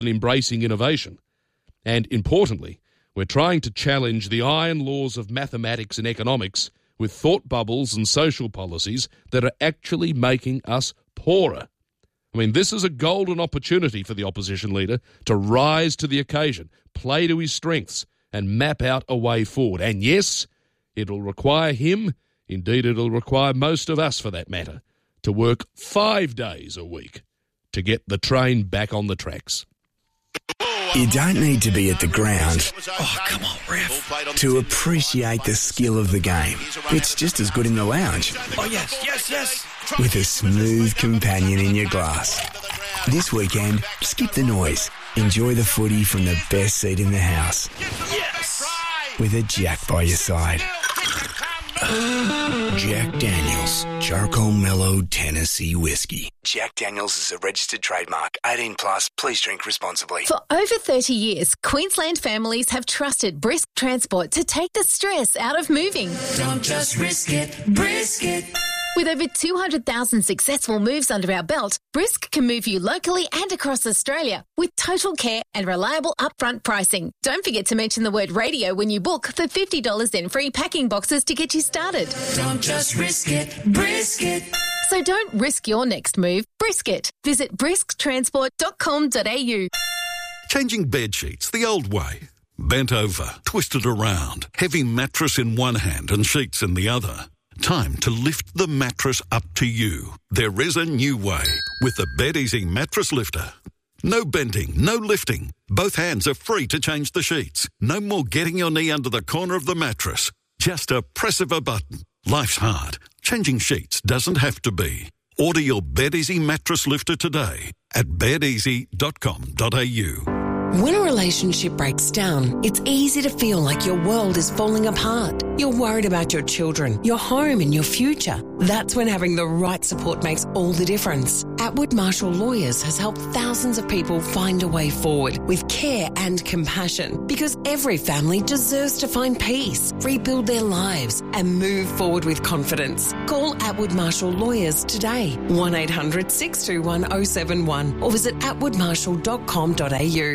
and embracing innovation. And importantly, we're trying to challenge the iron laws of mathematics and economics with thought bubbles and social policies that are actually making us poorer. I mean, this is a golden opportunity for the opposition leader to rise to the occasion, play to his strengths, and map out a way forward. And yes, it'll require him, indeed it'll require most of us for that matter, to work 5 days a week to get the train back on the tracks. You don't need to be at the ground, oh come on ref, to appreciate the skill of the game. It's just as good in the lounge. Oh yes. With a smooth companion in your glass. This weekend, skip the noise. Enjoy the footy from the best seat in the house. Yes! With a Jack by your side. Jack Daniels, Charcoal Mellow Tennessee Whiskey. Jack Daniels is a registered trademark. 18 plus. Please drink responsibly. For over 30 years, Queensland families have trusted Brisk Transport to take the stress out of moving. Don't just risk it, brisk it. With over 200,000 successful moves under our belt, Brisk can move you locally and across Australia with total care and reliable upfront pricing. Don't forget to mention the word radio when you book for $50 in free packing boxes to get you started. Don't just risk it, brisk it. So don't risk your next move, brisk it. Visit brisktransport.com.au. Changing bed sheets the old way. Bent over, twisted around, heavy mattress in one hand and sheets in the other. Time to lift the mattress up to you. There is a new way with the BedEasy Mattress Lifter. No bending, no lifting. Both hands are free to change the sheets. No more getting your knee under the corner of the mattress. Just a press of a button. Life's hard. Changing sheets doesn't have to be. Order your BedEasy Mattress Lifter today at bedeasy.com.au. When a relationship breaks down, it's easy to feel like your world is falling apart. You're worried about your children, your home and your future. That's when having the right support makes all the difference. Atwood Marshall Lawyers has helped thousands of people find a way forward with care and compassion, because every family deserves to find peace, rebuild their lives and move forward with confidence. Call Atwood Marshall Lawyers today, 1-800-621-071 or visit atwoodmarshall.com.au.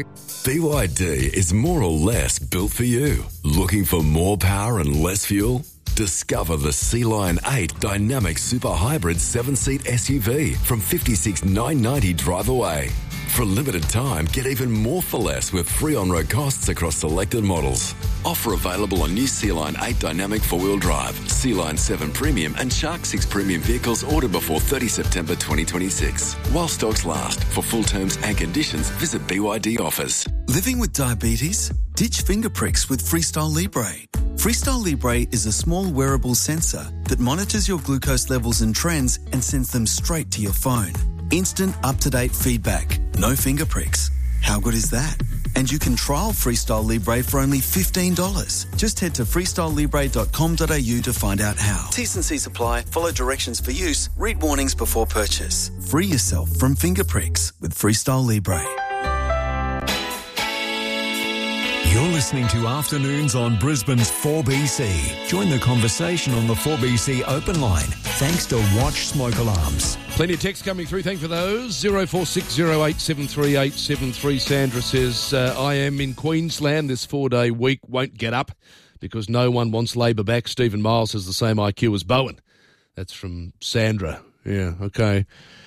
BYD is more or less built for you. Looking for more power and less fuel? Discover the Sea-Lion 8 Dynamic Super Hybrid 7-seat SUV from $56,990 drive away. For a limited time, get even more for less with free on-road costs across selected models. Offer available on new Sea-Lion 8 Dynamic 4-wheel drive, Sea-Lion 7 Premium and Shark 6 Premium vehicles ordered before 30 September 2026. While stocks last. For full terms and conditions, visit BYD offers. Living with diabetes? Ditch finger pricks with Freestyle Libre. Freestyle Libre is a small wearable sensor that monitors your glucose levels and trends and sends them straight to your phone. Instant, up-to-date feedback. No finger pricks. How good is that? And you can trial Freestyle Libre for only $15. Just head to freestylelibre.com.au to find out how. T's and C's apply. Follow directions for use. Read warnings before purchase. Free yourself from finger pricks with Freestyle Libre. You're listening to Afternoons on Brisbane's 4BC. Join the conversation on the 4BC open line. Thanks to Watch Smoke Alarms. Plenty of texts coming through. Thank you for those. 0460873873. Sandra says, I am in Queensland this 4-day week. Won't get up because no one wants Labor back. Stephen Miles has the same IQ as Bowen. That's from Sandra. Yeah, okay.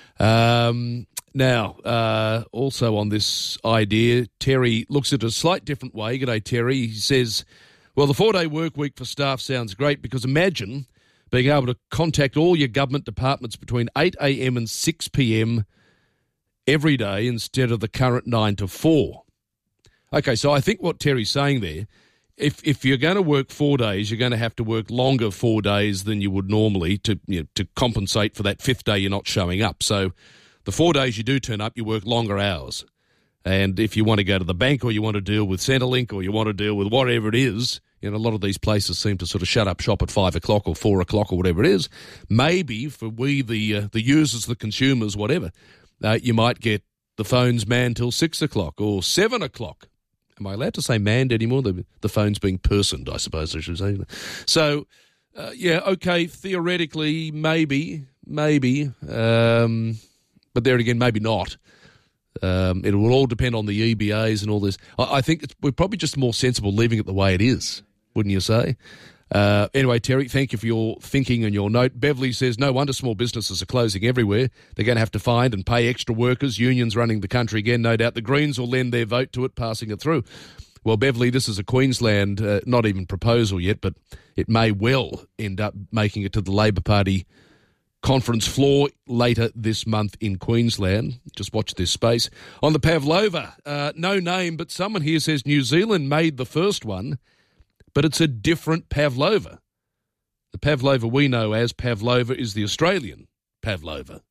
Now, also on this idea, Terry looks at it a slight different way. G'day, Terry. He says, well, the 4-day work week for staff sounds great because imagine being able to contact all your government departments between 8 a.m. and 6 p.m. every day instead of the current 9 to 4. Okay, so I think what Terry's saying there, if you're going to work 4 days, you're going to have to work longer 4 days than you would normally to compensate for that 5th day you're not showing up. So the 4 days you do turn up, you work longer hours. And if you want to go to the bank or you want to deal with Centrelink or you want to deal with whatever it is, a lot of these places seem to sort of shut up shop at 5 o'clock or 4 o'clock or whatever it is. Maybe for we, the users, the consumers, whatever, you might get the phones manned till 6 o'clock or 7 o'clock. Am I allowed to say manned anymore? The phone's being personed, I suppose I should say. So, okay, theoretically, maybe. But there again, maybe not. It will all depend on the EBAs and all this. I think we're probably just more sensible leaving it the way it is, wouldn't you say? Anyway, Terry, thank you for your thinking and your note. Beverly says, no wonder small businesses are closing everywhere. They're going to have to find and pay extra workers. Unions running the country again, no doubt. The Greens will lend their vote to it, passing it through. Well, Beverly, this is a Queensland, not even proposal yet, but it may well end up making it to the Labor Party conference floor later this month in Queensland. Just watch this space. On the Pavlova, no name, but someone here says New Zealand made the first one, but it's a different Pavlova. The Pavlova we know as Pavlova is the Australian Pavlova.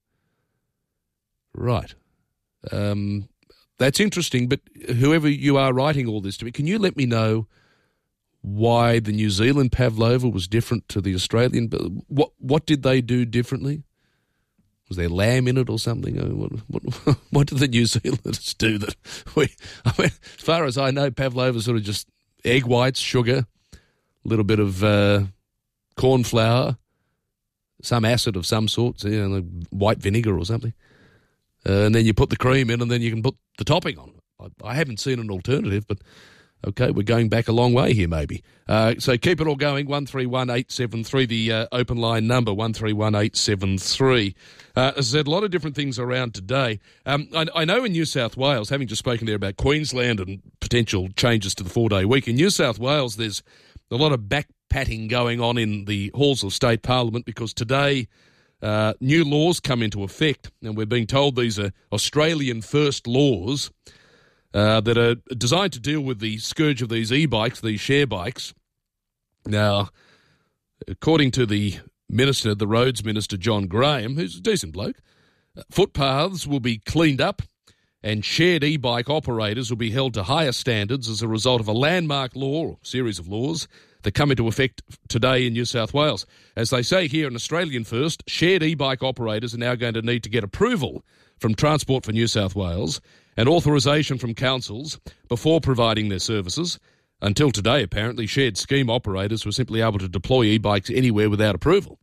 Right. That's interesting, but whoever you are writing all this to me, can you let me know why the New Zealand Pavlova was different to the Australian? What did they do differently? Was there lamb in it or something? What did the New Zealanders do that as far as I know, Pavlova sort of just egg whites, sugar, a little bit of corn flour, some acid of some sort, like white vinegar or something. And then you put the cream in and then you can put the topping on. I haven't seen an alternative, but okay, we're going back a long way here maybe. So keep it all going, 131873, the open line number, 131873. As I said, a lot of different things around today. I know in New South Wales, having just spoken there about Queensland and potential changes to the 4-day week, in New South Wales there's a lot of back-patting going on in the halls of state parliament because today new laws come into effect, and we're being told these are Australian first laws that are designed to deal with the scourge of these e-bikes, these share bikes. Now, according to the Minister, the Roads Minister, John Graham, who's a decent bloke, footpaths will be cleaned up and shared e-bike operators will be held to higher standards as a result of a landmark law or series of laws that come into effect today in New South Wales. As they say here in Australian First, shared e-bike operators are now going to need to get approval from Transport for New South Wales and authorisation from councils before providing their services. Until today, apparently, shared scheme operators were simply able to deploy e-bikes anywhere without approval.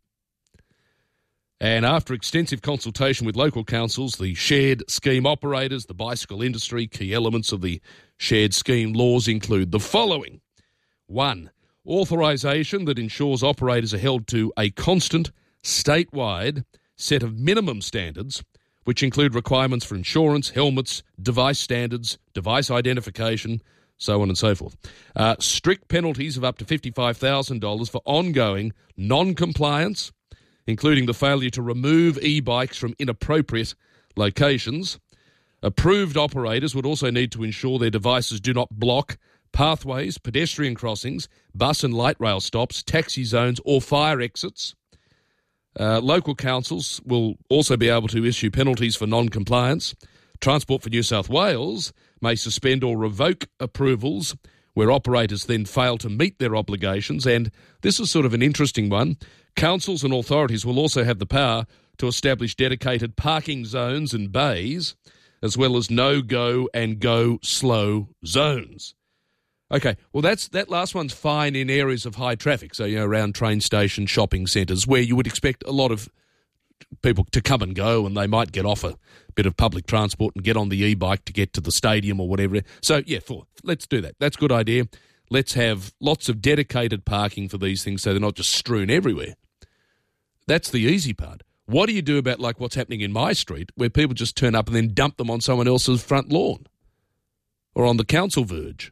And after extensive consultation with local councils, the shared scheme operators, the bicycle industry, key elements of the shared scheme laws include the following. 1. Authorisation that ensures operators are held to a constant, statewide set of minimum standards, which include requirements for insurance, helmets, device standards, device identification, so on and so forth. Strict penalties of up to $55,000 for ongoing non-compliance, including the failure to remove e-bikes from inappropriate locations. Approved operators would also need to ensure their devices do not block pathways, pedestrian crossings, bus and light rail stops, taxi zones or fire exits. Local councils will also be able to issue penalties for non-compliance. Transport for New South Wales may suspend or revoke approvals where operators then fail to meet their obligations. And this is sort of an interesting one. Councils and authorities will also have the power to establish dedicated parking zones and bays, as well as no-go and go-slow zones. Okay, well, that last one's fine in areas of high traffic, so, around train stations, shopping centres, where you would expect a lot of people to come and go and they might get off a bit of public transport and get on the e-bike to get to the stadium or whatever. So, yeah, let's do that. That's a good idea. Let's have lots of dedicated parking for these things so they're not just strewn everywhere. That's the easy part. What do you do about, like, what's happening in my street where people just turn up and then dump them on someone else's front lawn or on the council verge?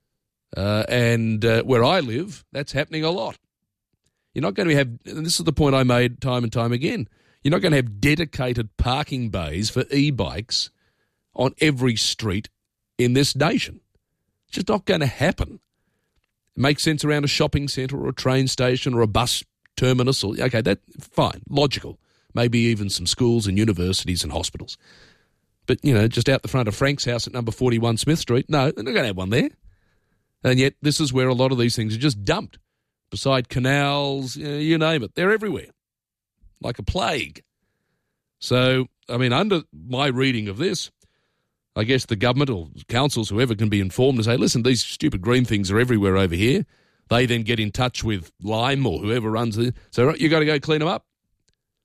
And where I live, that's happening a lot. You're not going to have, and this is the point I made time and time again, you're not going to have dedicated parking bays for e-bikes on every street in this nation. It's just not going to happen. It makes sense around a shopping centre or a train station or a bus terminus. Okay, that's fine, logical. Maybe even some schools and universities and hospitals. But, just out the front of Frank's house at number 41 Smith Street, no, they're not going to have one there. And yet this is where a lot of these things are just dumped. Beside canals, you name it. They're everywhere, like a plague. So, under my reading of this, I guess the government or councils, whoever can be informed and say, listen, these stupid green things are everywhere over here. They then get in touch with Lime or whoever runs it. So, you got to go clean them up.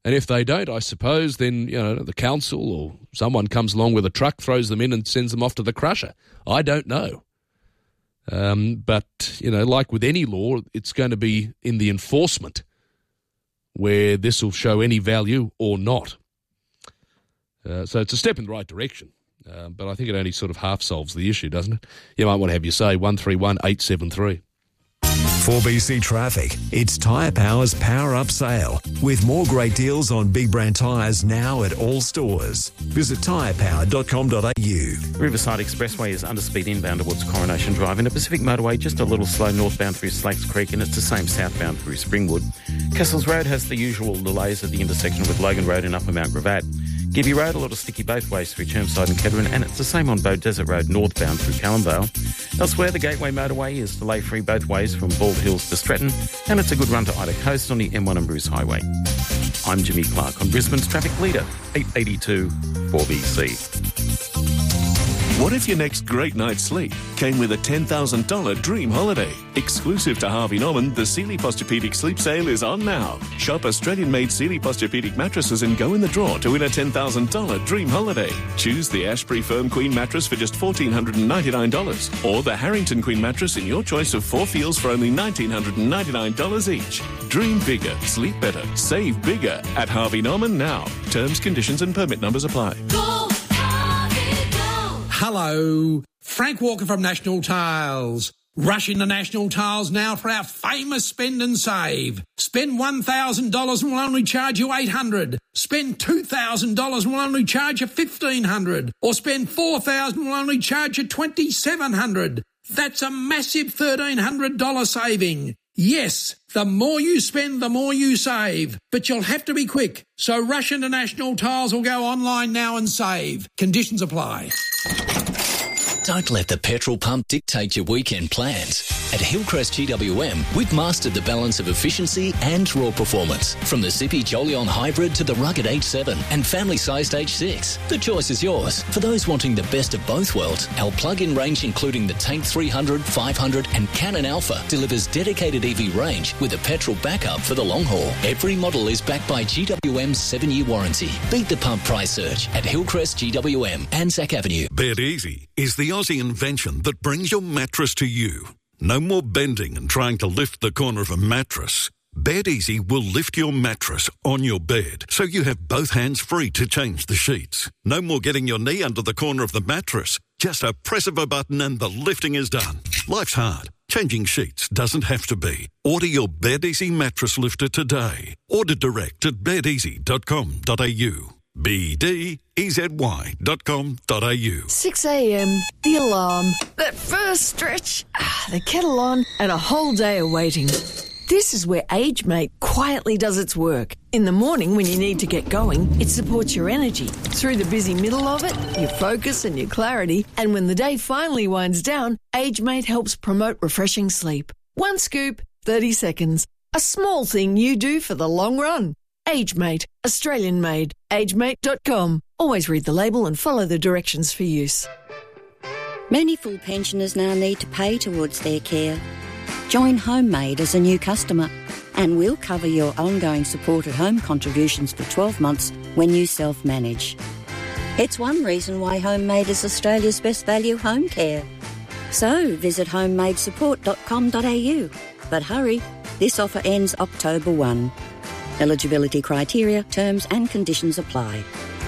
And if they don't, I suppose, then, the council or someone comes along with a truck, throws them in and sends them off to the crusher. I don't know. But, like with any law, it's going to be in the enforcement where this will show any value or not. So it's a step in the right direction. But I think it only sort of half solves the issue, doesn't it? You might want to have your say, 131 873. 4BC Traffic. It's Tyre Power's Power Up Sale, with more great deals on big brand tyres now at all stores. Visit tyrepower.com.au. Riverside Expressway is underspeed inbound towards Coronation Drive, and the Pacific Motorway just a little slow northbound through Slakes Creek, and it's the same southbound through Springwood. Kessels Road has the usual delays at the intersection with Logan Road and Upper Mount Gravatt. Gibby Road, a little sticky both ways through Chermside and Kedron, and it's the same on Bow Desert Road northbound through Callumvale. Elsewhere, the Gateway Motorway is delay-free both ways from Bald Hills to Stratton, and it's a good run to Ida Coast on the M1 and Bruce Highway. I'm Jimmy Clark on Brisbane's Traffic Leader, 882 4BC. What if your next great night's sleep came with a $10,000 dream holiday? Exclusive to Harvey Norman, the Sealy Posturepedic Sleep Sale is on now. Shop Australian-made Sealy Posturepedic mattresses and go in the draw to win a $10,000 dream holiday. Choose the Ashbury Firm Queen mattress for just $1,499 or the Harrington Queen mattress in your choice of 4 feels for only $1,999 each. Dream bigger, sleep better, save bigger at Harvey Norman now. Terms, conditions and permit numbers apply. Hello, Frank Walker from National Tiles. Rush into National Tiles now for our famous spend and save. Spend $1,000 and we'll only charge you $800. Spend $2,000 and we'll only charge you $1,500. Or spend $4,000 and we'll only charge you $2,700. That's a massive $1,300 saving. Yes, the more you spend, the more you save. But you'll have to be quick. So rush into National Tiles or go online now and save. Conditions apply. Don't let the petrol pump dictate your weekend plans. At Hillcrest GWM, we've mastered the balance of efficiency and raw performance. From the zippy Jolion Hybrid to the rugged H7 and family-sized H6. The choice is yours. For those wanting the best of both worlds, our plug-in range including the Tank 300, 500 and Cannon Alpha delivers dedicated EV range with a petrol backup for the long haul. Every model is backed by GWM's 7-year warranty. Beat the pump price surge at Hillcrest GWM, Anzac Avenue. Bed Easy is the Aussie invention that brings your mattress to you. No more bending and trying to lift the corner of a mattress. Bed Easy will lift your mattress on your bed so you have both hands free to change the sheets. No more getting your knee under the corner of the mattress. Just a press of a button and the lifting is done. Life's hard. Changing sheets doesn't have to be. Order your Bed Easy mattress lifter today. Order direct at bedeasy.com.au. BDEZY.com.au. 6 a.m, the alarm, that first stretch, the kettle on, and a whole day of waiting. This is where AgeMate quietly does its work. In the morning when you need to get going, it supports your energy. Through the busy middle of it, your focus and your clarity. And when the day finally winds down, AgeMate helps promote refreshing sleep. 1 scoop, 30 seconds. A small thing you do for the long run. AgeMate, Australian made. AgeMate.com. Always read the label and follow the directions for use. Many full pensioners now need to pay towards their care. Join Homemade as a new customer and we'll cover your ongoing support at home contributions for 12 months when you self-manage. It's one reason why Homemade is Australia's best value home care. So visit homemadesupport.com.au. But hurry, this offer ends October 1. Eligibility criteria, terms and conditions apply.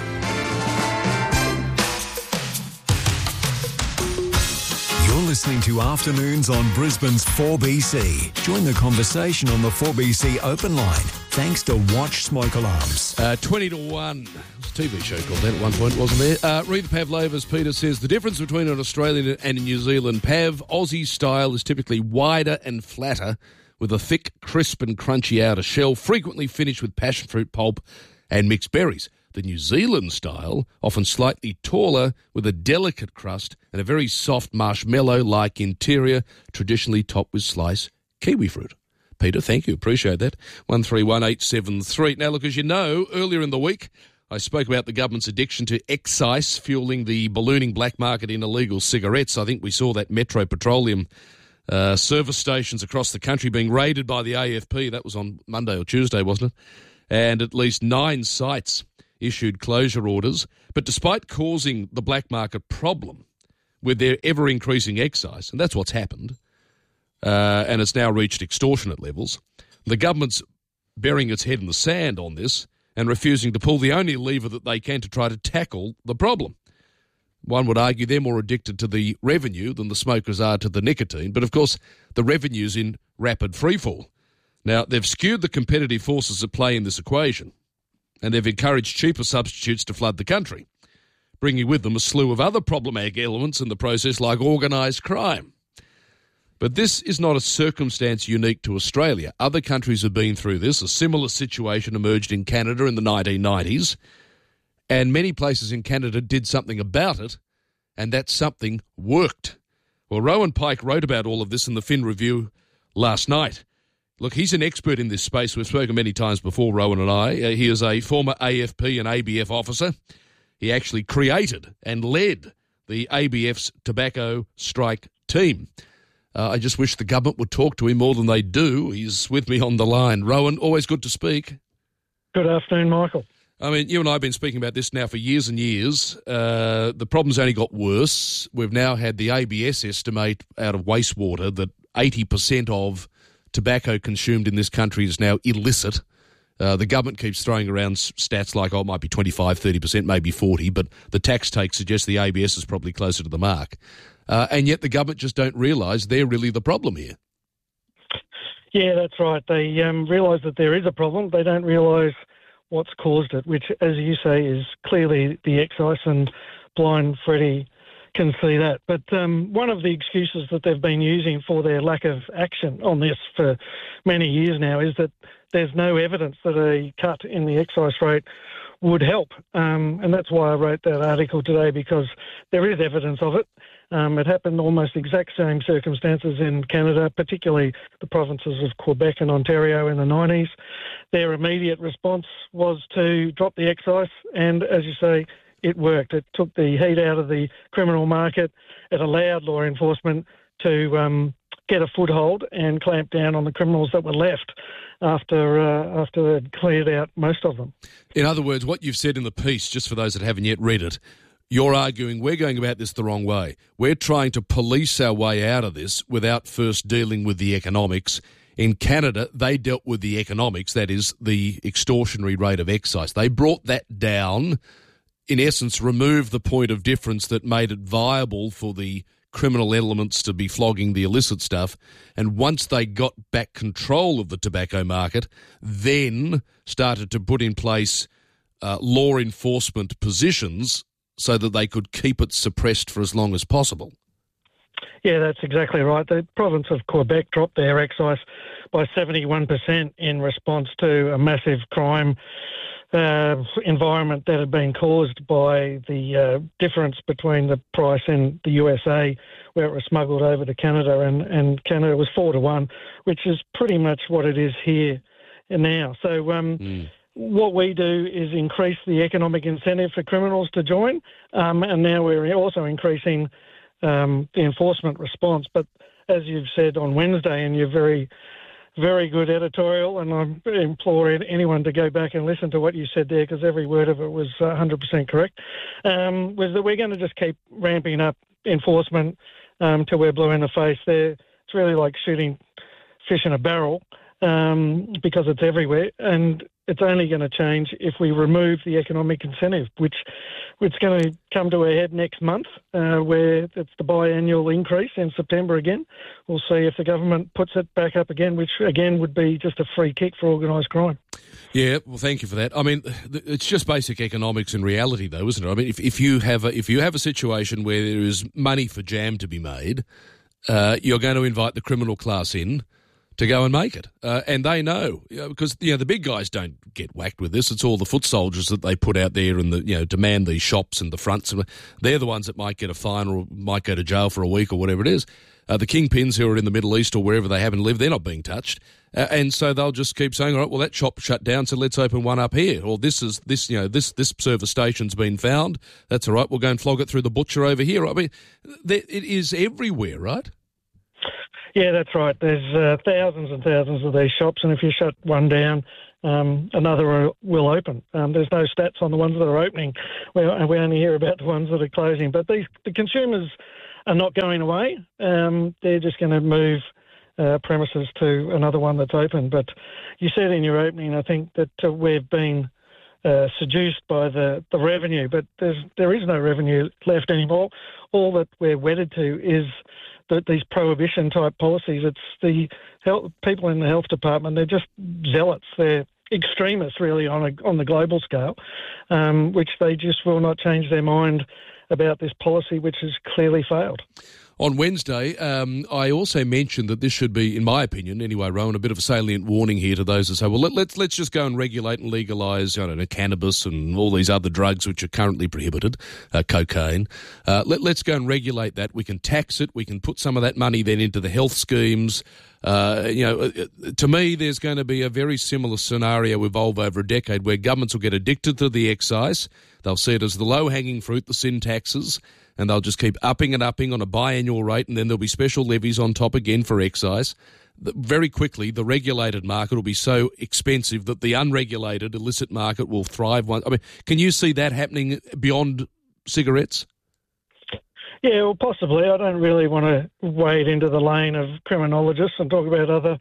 You're listening to Afternoons on Brisbane's 4BC. Join the conversation on the 4BC open line. Thanks to Watch Smoke Alarms. 20 to 1. It was a TV show called that at one point, wasn't there? Rita Pavlovas, Peter says, the difference between an Australian and a New Zealand Pav, Aussie style is typically wider and flatter, with a thick, crisp and crunchy outer shell, frequently finished with passion fruit pulp and mixed berries. The New Zealand style, often slightly taller, with a delicate crust and a very soft marshmallow-like interior, traditionally topped with sliced kiwi fruit. Peter, thank you. Appreciate that. 131873. Now, look, as you know, earlier in the week, I spoke about the government's addiction to excise fueling the ballooning black market in illegal cigarettes. I think we saw that Metro Petroleum service stations across the country being raided by the AFP. That was on Monday or Tuesday, wasn't it? and at least 9 sites issued closure orders. But despite causing the black market problem with their ever-increasing excise, and that's what's happened, and it's now reached extortionate levels, the government's burying its head in the sand on this and refusing to pull the only lever that they can to try to tackle the problem. One would argue they're more addicted to the revenue than the smokers are to the nicotine, but of course the revenue's in rapid freefall. Now, they've skewed the competitive forces at play in this equation, and they've encouraged cheaper substitutes to flood the country, bringing with them a slew of other problematic elements in the process like organised crime. But this is not a circumstance unique to Australia. Other countries have been through this. A similar situation emerged in Canada in the 1990s, and many places in Canada did something about it, and that something worked. Well, Rowan Pike wrote about all of this in the Fin Review last night. Look, he's an expert in this space. We've spoken many times before, Rowan and I. He is a former AFP and ABF officer. He actually created and led the ABF's tobacco strike team. I just wish the government would talk to him more than they do. He's with me on the line. Rowan, always good to speak. Good afternoon, Michael. I mean, you and I have been speaking about this now for years and years. The problem's only got worse. We've now had the ABS estimate out of wastewater that 80% of tobacco consumed in this country is now illicit. The government keeps throwing around stats like, it might be 25, 30%, maybe 40, but the tax take suggests the ABS is probably closer to the mark. And yet the government just don't realise they're really the problem here. Yeah, that's right. They realise that there is a problem. They don't realise what's caused it, which, as you say, is clearly the excise, and blind Freddie can see that. But one of the excuses that they've been using for their lack of action on this for many years now is that there's no evidence that a cut in the excise rate would help. And that's why I wrote that article today, because there is evidence of it. It happened almost exact same circumstances in Canada, particularly the provinces of Quebec and Ontario in the 90s. Their immediate response was to drop the excise, and as you say, it worked. It took the heat out of the criminal market. It allowed law enforcement to get a foothold and clamp down on the criminals that were left after they'd cleared out most of them. In other words, what you've said in the piece, just for those that haven't yet read it, you're arguing we're going about this the wrong way. We're trying to police our way out of this without first dealing with the economics. In Canada, they dealt with the economics, that is, the extortionary rate of excise. They brought that down, in essence, removed the point of difference that made it viable for the criminal elements to be flogging the illicit stuff. And once they got back control of the tobacco market, then started to put in place law enforcement positions so that they could keep it suppressed for as long as possible. Yeah, that's exactly right. The province of Quebec dropped their excise by 71% in response to a massive crime environment that had been caused by the difference between the price in the USA, where it was smuggled over to Canada, and Canada was 4-1, which is pretty much what it is here now. So what we do is increase the economic incentive for criminals to join, and now we're also increasing the enforcement response. But as you've said on Wednesday, and you're very, very good editorial, and I implore anyone to go back and listen to what you said there, because every word of it was 100% correct, was that we're going to just keep ramping up enforcement till we're blue in the face. It's really like shooting fish in a barrel, because it's everywhere, and it's only going to change if we remove the economic incentive, which it's going to come to a head next month, where it's the biannual increase in September again. We'll see if the government puts it back up again, which again would be just a free kick for organised crime. Yeah, well, thank you for that. I mean, it's just basic economics in reality, though, isn't it? I mean, if you have a situation where there is money for jam to be made, you're going to invite the criminal class in to go and make it. And they know, because the big guys don't get whacked with this. It's all the foot soldiers that they put out there and demand these shops and the fronts. They're the ones that might get a fine or might go to jail for a week or whatever it is. The kingpins who are in the Middle East or wherever they happen to live, they're not being touched. And so they'll just keep saying, all right, well, that shop shut down, so let's open one up here. Or this service station's been found. That's all right, we'll go and flog it through the butcher over here. I mean, it is everywhere, right? Yeah, that's right. There's thousands and thousands of these shops, and if you shut one down, another will open. There's no stats on the ones that are opening. We only hear about the ones that are closing. But the consumers are not going away. They're just going to move premises to another one that's open. But you said in your opening, I think, that we've been seduced by the revenue, but there is no revenue left anymore. All that we're wedded to is these prohibition-type policies. It's the people in the health department, they're just zealots. They're extremists, really, on the global scale, which they just will not change their mind about this policy, which has clearly failed. On Wednesday, I also mentioned that this should be, in my opinion, anyway, Rowan, a bit of a salient warning here to those that say, well, let's just go and regulate and legalise, cannabis and all these other drugs which are currently prohibited, cocaine. Let's go and regulate that. We can tax it. We can put some of that money then into the health schemes. To me, there's going to be a very similar scenario evolve over a decade where governments will get addicted to the excise. They'll see it as the low-hanging fruit, the sin taxes, and they'll just keep upping and upping on a biannual rate, and then there'll be special levies on top again for excise. Very quickly, the regulated market will be so expensive that the unregulated illicit market will thrive. Can you see that happening beyond cigarettes? Yeah, well, possibly. I don't really want to wade into the lane of criminologists and talk about other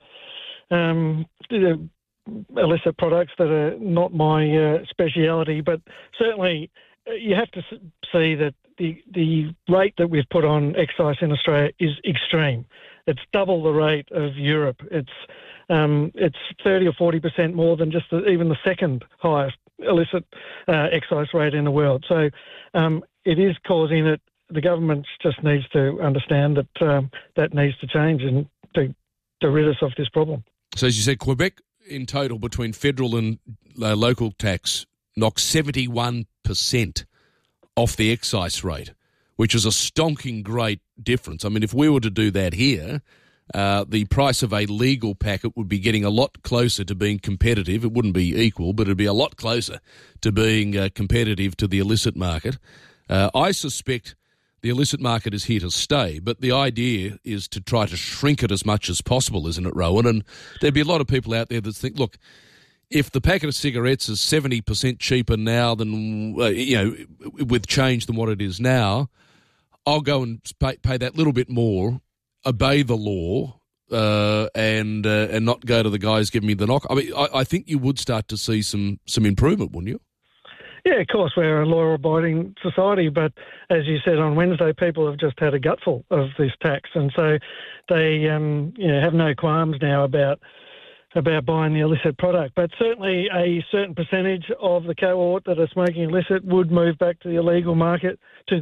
illicit products that are not my speciality, but certainly you have to see that the rate that we've put on excise in Australia is extreme. It's double the rate of Europe. It's 30 or 40% more than just even the second highest illicit excise rate in the world. So it is causing it. The government just needs to understand that that needs to change and to rid us of this problem. So as you said, Quebec in total between federal and local tax knocks 71% off the excise rate, which is a stonking great difference. I mean, if we were to do that here, the price of a legal packet would be getting a lot closer to being competitive. It wouldn't be equal, but it'd be a lot closer to being competitive to the illicit market. I suspect the illicit market is here to stay, but the idea is to try to shrink it as much as possible, isn't it, Rowan? And there'd be a lot of people out there that think, look, if the packet of cigarettes is 70% cheaper now than, with change than what it is now, I'll go and pay that little bit more, obey the law, and not go to the guys giving me the knock. I mean, I think you would start to see some improvement, wouldn't you? Yeah, of course, we're a law-abiding society, but as you said on Wednesday, people have just had a gutful of this tax, and so they have no qualms now about buying the illicit product. But certainly a certain percentage of the cohort that are smoking illicit would move back to the legal market,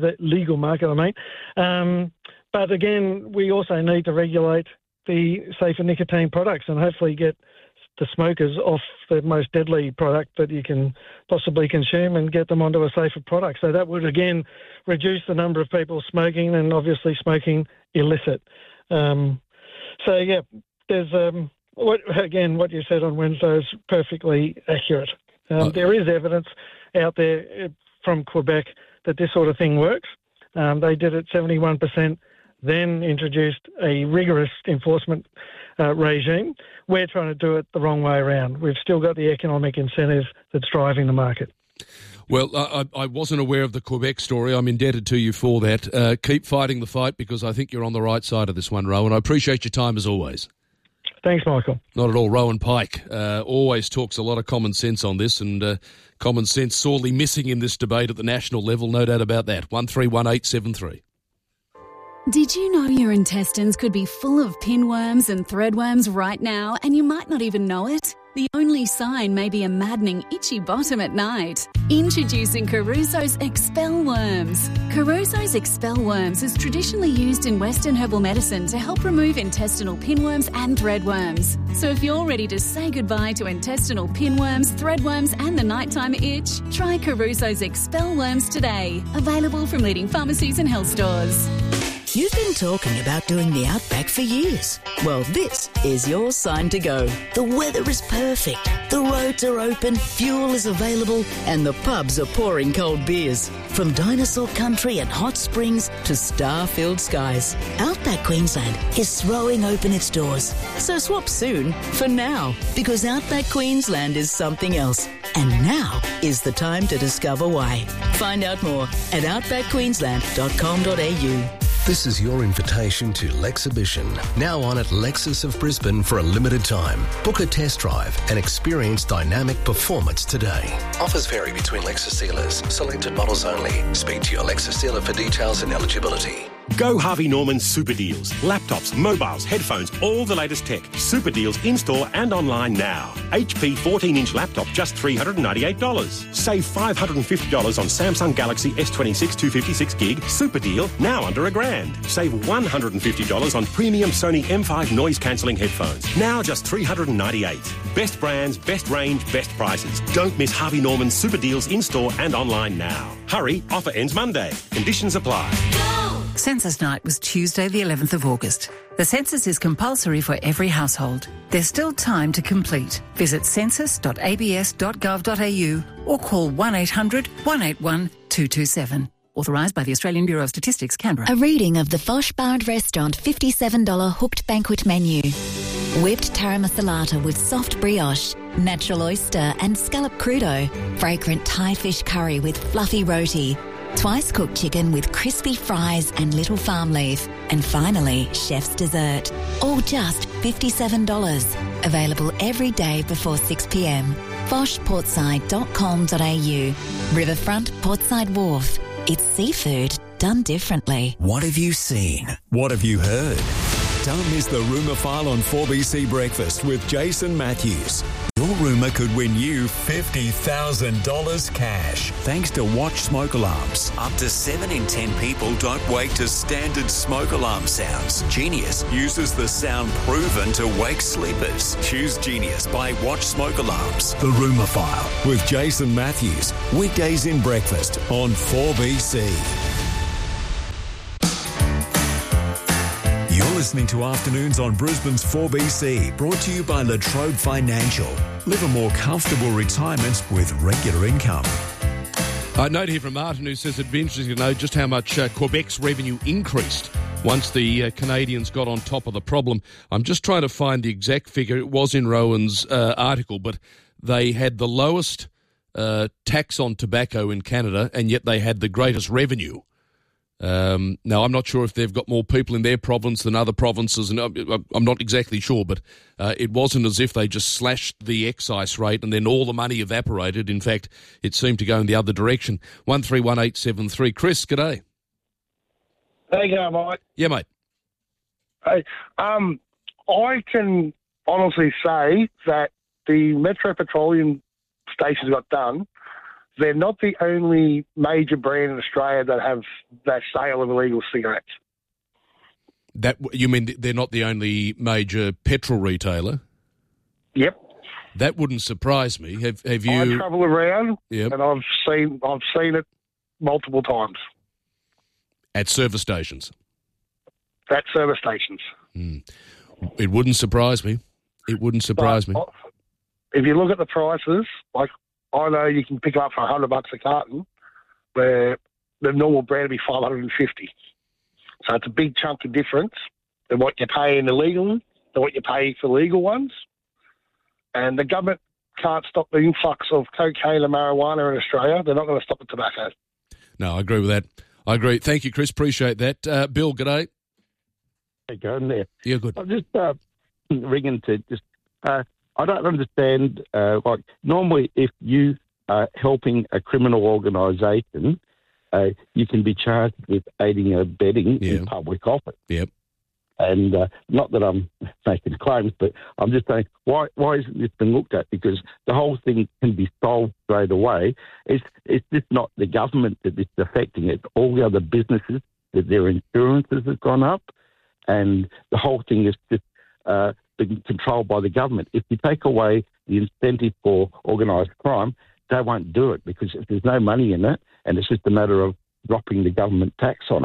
but again, we also need to regulate the safer nicotine products and hopefully get the smokers off the most deadly product that you can possibly consume and get them onto a safer product. So that would, again, reduce the number of people smoking and obviously smoking illicit. There's... What you said on Wednesday is perfectly accurate. There is evidence out there from Quebec that this sort of thing works. They did it 71%, then introduced a rigorous enforcement regime. We're trying to do it the wrong way around. We've still got the economic incentive that's driving the market. Well, I wasn't aware of the Quebec story. I'm indebted to you for that. Keep fighting the fight because I think you're on the right side of this one, Rowan. I appreciate your time as always. Thanks, Michael. Not at all. Rowan Pike always talks a lot of common sense on this, and common sense sorely missing in this debate at the national level, no doubt about that. 131873. Did you know your intestines could be full of pinworms and threadworms right now, and you might not even know it? The only sign may be a maddening itchy bottom at night. Introducing Caruso's Expel Worms. Caruso's Expel Worms is traditionally used in Western herbal medicine to help remove intestinal pinworms and threadworms. So if you're ready to say goodbye to intestinal pinworms, threadworms and the nighttime itch, try Caruso's Expel Worms today. Available from leading pharmacies and health stores. You've been talking about doing the Outback for years. Well, this is your sign to go. The weather is perfect, the roads are open, fuel is available, and the pubs are pouring cold beers. From dinosaur country and hot springs to star-filled skies, Outback Queensland is throwing open its doors. So swap soon for now, because Outback Queensland is something else. And now is the time to discover why. Find out more at outbackqueensland.com.au. This is your invitation to Lexhibition, now on at Lexus of Brisbane for a limited time. Book a test drive and experience dynamic performance today. Offers vary between Lexus dealers. Selected models only. Speak to your Lexus dealer for details and eligibility. Go Harvey Norman Super Deals. Laptops, mobiles, headphones, all the latest tech. Super Deals in-store and online now. HP 14-inch laptop, just $398. Save $550 on Samsung Galaxy S26 256 gig. Super deal, now under $1,000. Save $150 on premium Sony M5 noise-cancelling headphones. Now just $398. Best brands, best range, best prices. Don't miss Harvey Norman Super Deals in-store and online now. Hurry, offer ends Monday. Conditions apply. Census night was Tuesday the 11th of August. The census is compulsory for every household. There's still time to complete. Visit census.abs.gov.au or call 1800 181 227. Authorised by the Australian Bureau of Statistics, Canberra. A reading of the Fosh Bar and Restaurant $57 hooked banquet menu. Whipped taramasalata with soft brioche, natural oyster and scallop crudo, fragrant Thai fish curry with fluffy roti, twice cooked chicken with crispy fries and little farm leaf, and finally, chef's dessert. All just $57. Available every day before 6 p.m. foshportside.com.au. Riverfront Portside Wharf. It's seafood done differently. What have you seen? What have you heard? Don't miss the Rumour File on 4BC Breakfast with Jason Matthews. Your rumour could win you $50,000 cash thanks to Watch Smoke Alarms. Up to 7 in 10 people don't wake to standard smoke alarm sounds. Genius uses the sound proven to wake sleepers. Choose Genius by Watch Smoke Alarms. The Rumour File with Jason Matthews. Weekdays in breakfast on 4BC. You're listening to Afternoons on Brisbane's 4BC, brought to you by Latrobe Financial. Live a more comfortable retirement with regular income. A note here from Martin who says it'd be interesting to know just how much Quebec's revenue increased once the Canadians got on top of the problem. I'm just trying to find the exact figure. It was in Rowan's article, but they had the lowest tax on tobacco in Canada, and yet they had the greatest revenue. Now, I'm not sure if they've got more people in their province than other provinces, and I'm not exactly sure, but it wasn't as if they just slashed the excise rate and then all the money evaporated. In fact, it seemed to go in the other direction. 131873. Chris, g'day. How you going, Mike? Yeah, mate. Hey, I can honestly say that the Metro Petroleum stations got done. They're not the only major brand in Australia that have that sale of illegal cigarettes. That you mean they're not the only major petrol retailer? Yep. That wouldn't surprise me. Have you? I travel around, Yep. and I've seen it multiple times At service stations? at service stations. It wouldn't surprise me. It wouldn't surprise me. If you look at the prices, like I know you can pick them up for $100 a carton, where the normal brand would be $550. So it's a big chunk of difference than what you pay in illegal than what you pay for legal ones. And the government can't stop the influx of cocaine and marijuana in Australia. They're not going to stop the tobacco. No, I agree with that. I agree. Thank you, Chris. Appreciate that. Bill, g'day. How you going there? Yeah, good. I'm just ringing to just... I don't understand, like, normally if you are helping a criminal organisation, you can be charged with aiding and abetting in public office. Yep. And not that I'm making claims, but I'm just saying, why isn't this been looked at? Because the whole thing can be solved straight away. It's just not the government that it's affecting. It's all the other businesses that their insurances have gone up, and the whole thing is just... being controlled by the government. If you take away the incentive for organised crime, they won't do it, because if there's no money in it, and it's just a matter of dropping the government tax on it.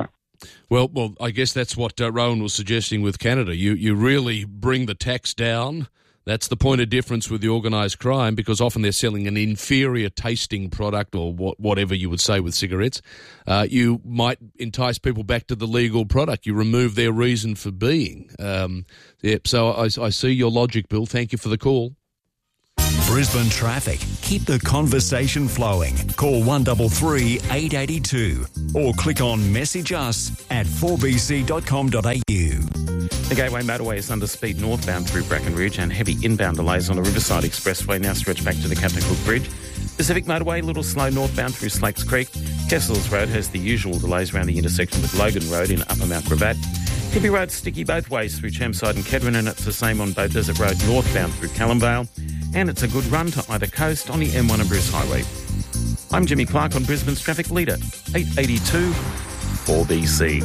Well, I guess that's what Rowan was suggesting with Canada. You really bring the tax down. That's the point of difference with the organised crime, because often they're selling an inferior tasting product, or whatever you would say with cigarettes. You might entice people back to the legal product. You remove their reason for being. So I see your logic, Bill. Thank you for the call. Brisbane traffic. Keep the conversation flowing. Call 133 882 or click on message us at 4bc.com.au. The Gateway Motorway is under speed northbound through Bracken Ridge, and heavy inbound delays on the Riverside Expressway now stretch back to the Captain Cook Bridge. Pacific Motorway, a little slow northbound through Slakes Creek. Kessels Road has the usual delays around the intersection with Logan Road in Upper Mount Gravatt. Tippy Road sticky both ways through Chermside and Kedron, and it's the same on Bow Desert Road northbound through Callumvale. And it's a good run to either coast on the M1 and Bruce Highway. I'm Jimmy Clark on Brisbane's Traffic Leader, 882 4BC.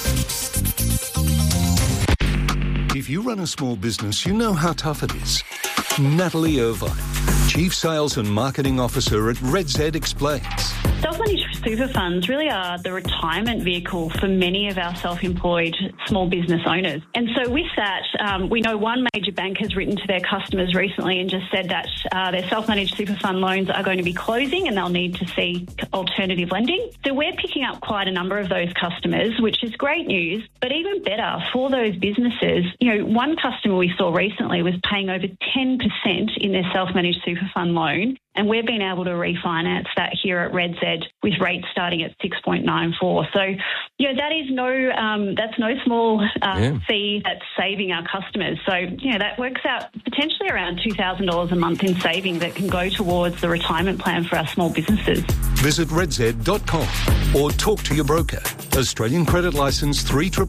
If you run a small business, you know how tough it is. Natalie Irvine, Chief Sales and Marketing Officer at RedZ, explains. Self-managed super funds really are the retirement vehicle for many of our self-employed small business owners. And so with that, we know one major bank has written to their customers recently and just said that their self-managed super fund loans are going to be closing and they'll need to seek alternative lending. So we're picking up quite a number of those customers, which is great news. But even better for those businesses, one customer we saw recently was paying over 10% in their self-managed super fund loan. And we've been able to refinance that here at RedZ with rates starting at 6.94. So, that is that's no small fee that's saving our customers. So, that works out potentially around $2,000 a month in savings that can go towards the retirement plan for our small businesses. Visit redz.com or talk to your broker. Australian Credit Licence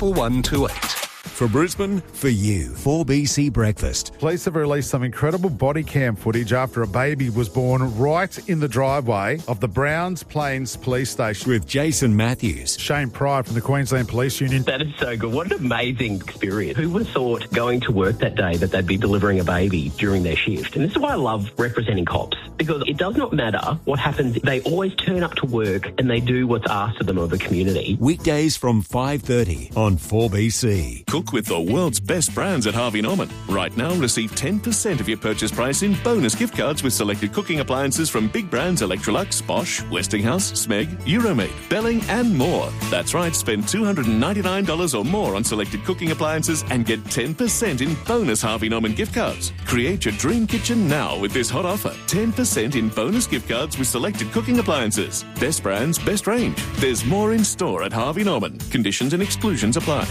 311128. For Brisbane, for you, 4BC Breakfast. Police have released some incredible body cam footage after a baby was born right in the driveway of the Browns Plains Police Station. With Jason Matthews. Shane Pride from the Queensland Police Union. That is so good. What an amazing experience. Who would have thought going to work that day that they'd be delivering a baby during their shift? And this is why I love representing cops, because it does not matter what happens. They always turn up to work and they do what's asked of them of the community. Weekdays from 5:30 on 4BC. Cook with the world's best brands at Harvey Norman. Right now, receive 10% of your purchase price in bonus gift cards with selected cooking appliances from big brands Electrolux, Bosch, Westinghouse, Smeg, Euromade, Belling and more. That's right, spend $299 or more on selected cooking appliances and get 10% in bonus Harvey Norman gift cards. Create your dream kitchen now with this hot offer. 10% in bonus gift cards with selected cooking appliances. Best brands, best range. There's more in store at Harvey Norman. Conditions and exclusions apply.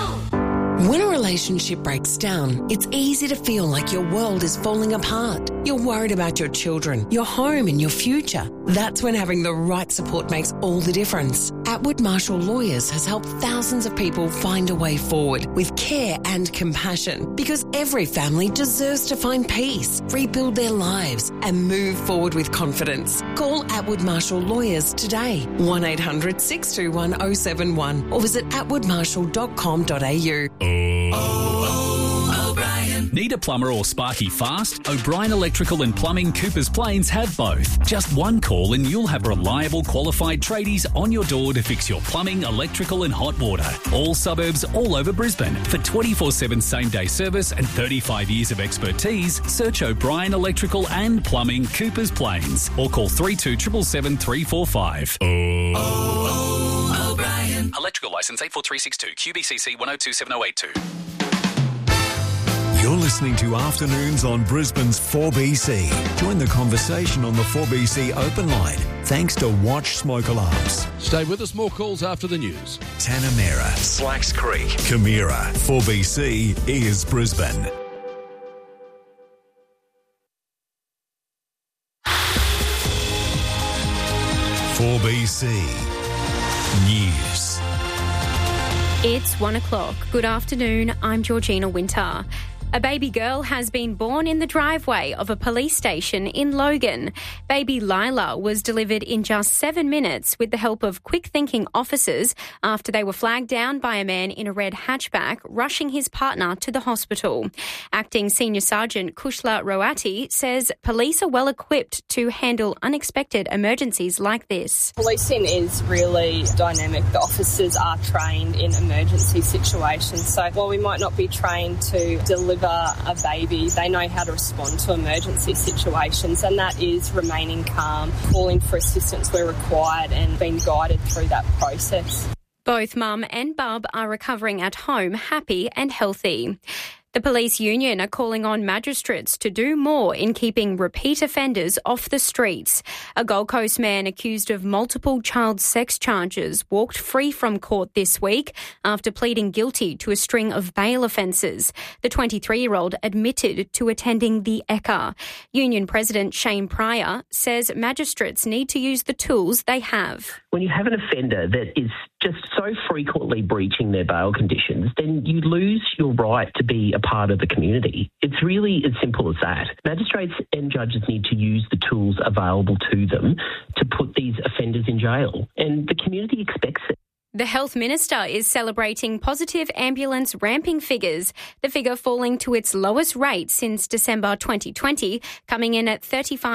When a relationship breaks down, it's easy to feel like your world is falling apart. You're worried about your children, your home and your future. That's when having the right support makes all the difference. Atwood Marshall Lawyers has helped thousands of people find a way forward with care and compassion, because every family deserves to find peace, rebuild their lives and move forward with confidence. Call Atwood Marshall Lawyers today, 1-800-621-071 or visit atwoodmarshall.com.au. O'Brien. Need a plumber or sparky fast? O'Brien Electrical and Plumbing Coopers Plains have both. Just one call and you'll have reliable, qualified tradies on your door to fix your plumbing, electrical and hot water. All suburbs, all over Brisbane. For 24/7 same-day service and 35 years of expertise, search O'Brien Electrical and Plumbing Coopers Plains or call 3277 345. O'Brien. Electrical licence 84362 QBCC 1027082. You're listening to Afternoons on Brisbane's 4BC. Join the conversation on the 4BC open line. Thanks to Watch Smoke Alarms. Stay with us. More calls after the news. Tanamera, Slacks Creek, Camira. 4BC is Brisbane. .4BC News. It's 1 o'clock. Good afternoon. I'm Georgina Winter. A baby girl has been born in the driveway of a police station in Logan. Baby Lila was delivered in just 7 minutes with the help of quick-thinking officers after they were flagged down by a man in a red hatchback rushing his partner to the hospital. Acting Senior Sergeant Kushla Roati says police are well equipped to handle unexpected emergencies like this. Policing is really dynamic. The officers are trained in emergency situations. So while we might not be trained to deliver a baby, they know how to respond to emergency situations, and that is remaining calm, calling for assistance where required and being guided through that process. Both Mum and Bub are recovering at home, happy and healthy. The police union are calling on magistrates to do more in keeping repeat offenders off the streets. A Gold Coast man accused of multiple child sex charges walked free from court this week after pleading guilty to a string of bail offences. The 23-year-old admitted to attending the ECA. Union President Shane Pryor says magistrates need to use the tools they have. When you have an offender that is just so frequently breaching their bail conditions, then you lose your right to be a part of the community. It's really as simple as that. Magistrates and judges need to use the tools available to them to put these offenders in jail, and the community expects it. The Health Minister is celebrating positive ambulance ramping figures, the figure falling to its lowest rate since December 2020, coming in at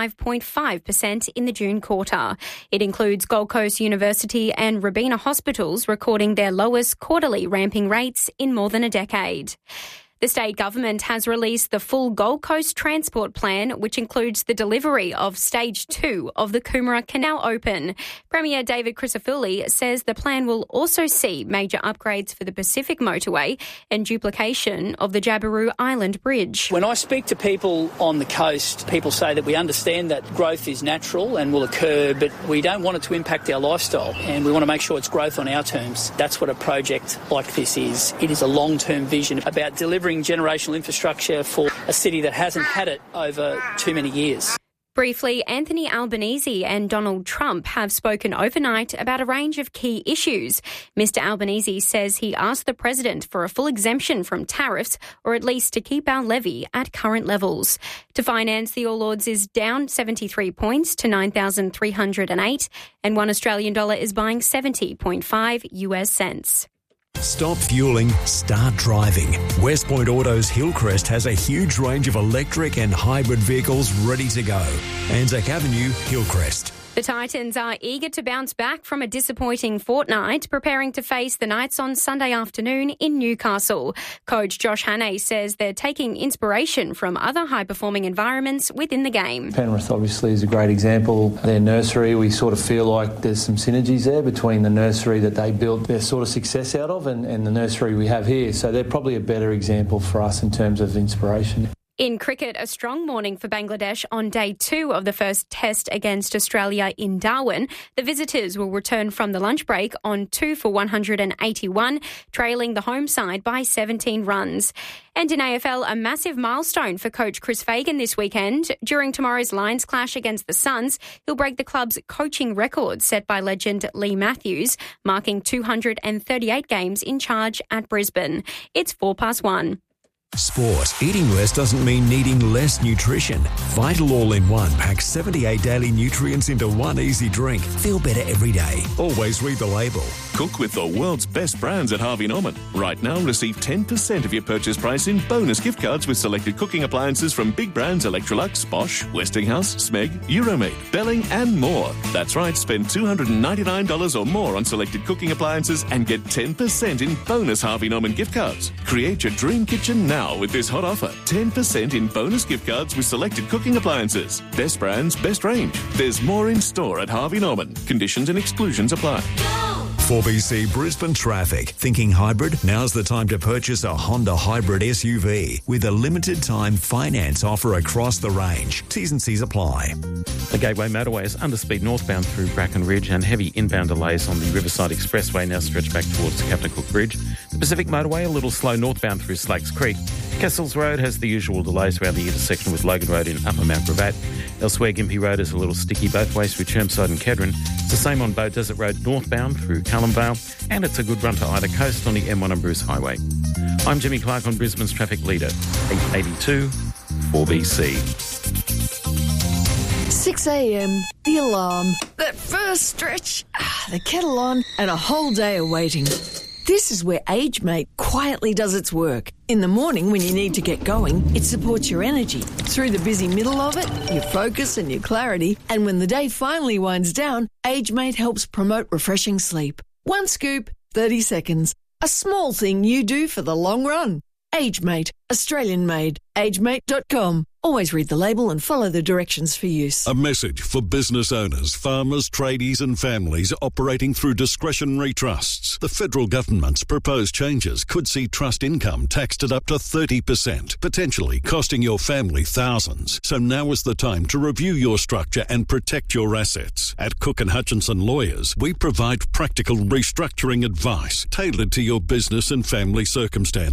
35.5% in the June quarter. It includes Gold Coast University and Robina hospitals recording their lowest quarterly ramping rates in more than a decade. The state government has released the full Gold Coast Transport Plan, which includes the delivery of Stage 2 of the Coomera Canal Open. Premier David Crisafulli says the plan will also see major upgrades for the Pacific Motorway and duplication of the Jabiru Island Bridge. When I speak to people on the coast, people say that we understand that growth is natural and will occur, but we don't want it to impact our lifestyle, and we want to make sure it's growth on our terms. That's what a project like this is. It is a long-term vision about delivering generational infrastructure for a city that hasn't had it over too many years. Briefly, Anthony Albanese and Donald Trump have spoken overnight about a range of key issues. Mr. Albanese says he asked the president for a full exemption from tariffs, or at least to keep our levy at current levels. To finance, the All Ords is down 73 points to 9,308, and $1 Australian is buying 70.5 US cents. Stop fueling, start driving. West Point Autos Hillcrest has a huge range of electric and hybrid vehicles ready to go. Anzac Avenue, Hillcrest. The Titans are eager to bounce back from a disappointing fortnight, preparing to face the Knights on Sunday afternoon in Newcastle. Coach Josh Hannay says they're taking inspiration from other high-performing environments within the game. Penrith obviously is a great example. Their nursery, we sort of feel like there's some synergies there between the nursery that they built their sort of success out of and the nursery we have here. So they're probably a better example for us in terms of inspiration. In cricket, a strong morning for Bangladesh on day 2 of the first test against Australia in Darwin. The visitors will return from the lunch break on 2 for 181, trailing the home side by 17 runs. And in AFL, a massive milestone for coach Chris Fagan this weekend. During tomorrow's Lions clash against the Suns, he'll break the club's coaching record set by legend Lee Matthews, marking 238 games in charge at Brisbane. It's 1:04. Sport. Eating less doesn't mean needing less nutrition. Vital All-in-One packs 78 daily nutrients into one easy drink. Feel better every day. Always read the label. Cook with the world's best brands at Harvey Norman. Right now, receive 10% of your purchase price in bonus gift cards with selected cooking appliances from big brands Electrolux, Bosch, Westinghouse, Smeg, Euromade, Belling and more. That's right, spend $299 or more on selected cooking appliances and get 10% in bonus Harvey Norman gift cards. Create your dream kitchen now with this hot offer. 10% in bonus gift cards with selected cooking appliances. Best brands, best range. There's more in store at Harvey Norman. Conditions and exclusions apply. 4BC Brisbane traffic. Thinking hybrid? Now's the time to purchase a Honda hybrid SUV with a limited time finance offer across the range. T's and C's apply. The Gateway Motorway is underspeed northbound through Bracken Ridge, and heavy inbound delays on the Riverside Expressway now stretch back towards Captain Cook Bridge. The Pacific Motorway a little slow northbound through Slakes Creek. Kessels Road has the usual delays around the intersection with Logan Road in Upper Mount Gravatt. Elsewhere, Gympie Road is a little sticky both ways through Chermside and Kedron. It's the same on Bow Desert Road northbound through Callumvale, and it's a good run to either coast on the M1 and Bruce Highway. I'm Jimmy Clark on Brisbane's Traffic Leader, 882 4BC. 6 a.m, the alarm, that first stretch, the kettle on, and a whole day of waiting. This is where AgeMate quietly does its work. In the morning when you need to get going, it supports your energy. Through the busy middle of it, your focus and your clarity. And when the day finally winds down, AgeMate helps promote refreshing sleep. One scoop, 30 seconds. A small thing you do for the long run. AgeMate, Australian made. AgeMate.com. Always read the label and follow the directions for use. A message for business owners, farmers, tradies and families operating through discretionary trusts. The federal government's proposed changes could see trust income taxed at up to 30%, potentially costing your family thousands. So now is the time to review your structure and protect your assets. At Cook & Hutchinson Lawyers, we provide practical restructuring advice tailored to your business and family circumstances.